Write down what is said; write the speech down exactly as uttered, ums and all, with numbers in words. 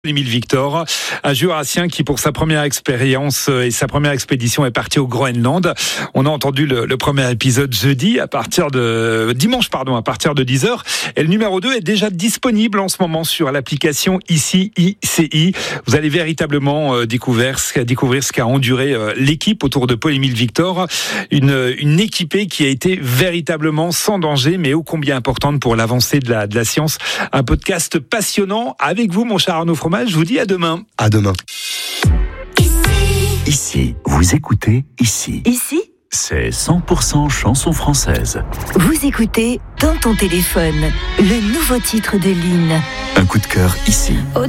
Émile Victor, un jurassien qui pour sa première expérience et sa première expédition est parti au Groenland. On a entendu le, le premier épisode jeudi à partir de dimanche pardon à partir de dix heures et le numéro deux est déjà disponible en ce moment sur l'application Ici I C I. Vous allez véritablement découvrir, découvrir ce qu'a enduré l'équipe autour de Paul-Émile Victor, une, une équipée qui a été véritablement sans danger mais ô combien importante pour l'avancée de la, de la science. Un podcast passionnant avec vous mon cher Arnaud Froment. Je vous dis à demain. À demain. Ici. Ici, vous écoutez Ici. Ici, C'est cent pour cent chanson française. vous écoutez dans ton téléphone le nouveau titre de Lynn. Un coup de cœur ici. Au